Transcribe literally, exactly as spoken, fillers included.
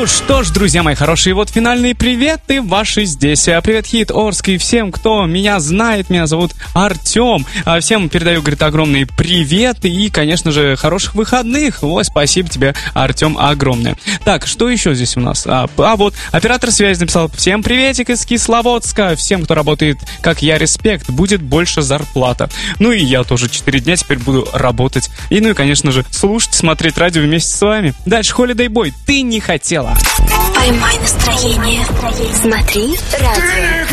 Ну что ж, друзья мои хорошие, вот финальные приветы ваши здесь. Привет, Хит, Орск, и всем, кто меня знает. Меня зовут Артем. Всем передаю, говорит, огромные приветы и, конечно же, хороших выходных. Ой, спасибо тебе, Артем, огромное. Так, что еще здесь у нас? А, а вот, оператор связи написал: всем приветик из Кисловодска. Всем, кто работает, как я, респект. Будет больше зарплата. Ну и я тоже четыре дня теперь буду работать. И, ну и, конечно же, слушать, смотреть радио вместе с вами. Дальше, Holiday Boy, ты не хотела. Поймай настроение. Смотри радио.